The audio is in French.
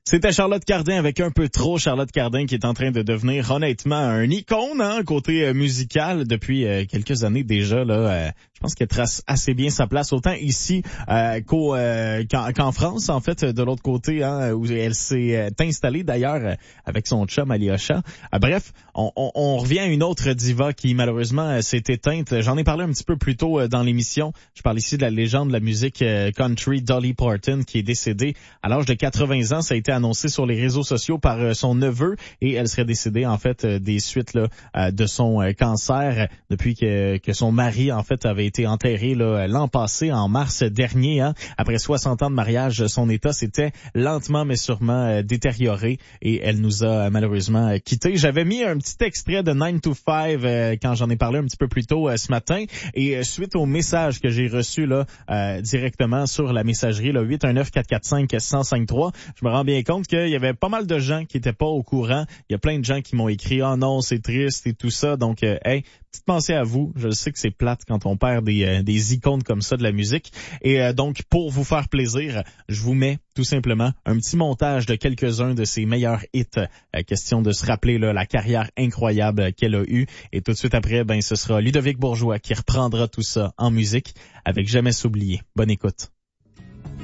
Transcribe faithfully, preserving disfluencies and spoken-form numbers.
C'était Charlotte Cardin avec Un peu trop Charlotte Cardin qui est en train de devenir honnêtement un icône hein, côté euh, musical depuis euh, quelques années déjà. Là, euh, je pense qu'elle trace assez bien sa place autant ici euh, qu'au, euh, qu'en, qu'en France en fait de l'autre côté hein, où elle s'est euh, installée d'ailleurs euh, avec son chum Alyosha. Euh, bref, on, on, on revient à une autre diva qui malheureusement euh, s'est éteinte. J'en ai parlé un petit peu plus tôt euh, dans l'émission. Je parle ici de la légende de la musique euh, country Dolly Parton qui est décédée à l'âge de quatre-vingts ans. Ça a été annoncé sur les réseaux sociaux par euh, son neveu et elle serait décédée en fait euh, des suites là, euh, de son euh, cancer depuis que, que son mari en fait avait été enterré là, l'an passé en mars dernier. Hein. Après soixante ans de mariage, son état s'était lentement mais sûrement euh, détérioré et elle nous a euh, malheureusement euh, quittés. J'avais mis un petit extrait de nine to five euh, quand j'en ai parlé un petit peu plus tôt euh, ce matin et euh, suite au message que j'ai reçu là euh, directement sur la messagerie là, huit un neuf quatre quatre cinq un zéro cinq trois, je me rends bien compte qu'il y avait pas mal de gens qui étaient pas au courant. Il y a plein de gens qui m'ont écrit « Oh non, c'est triste » et tout ça. Donc, euh, hey, petite pensée à vous. Je sais que c'est plate quand on perd des, euh, des icônes comme ça de la musique. Et euh, donc, pour vous faire plaisir, je vous mets tout simplement un petit montage de quelques-uns de ses meilleurs hits. Euh, question de se rappeler là, la carrière incroyable qu'elle a eue. Et tout de suite après, ben ce sera Ludovic Bourgeois qui reprendra tout ça en musique avec Jamais s'oublier. Bonne écoute.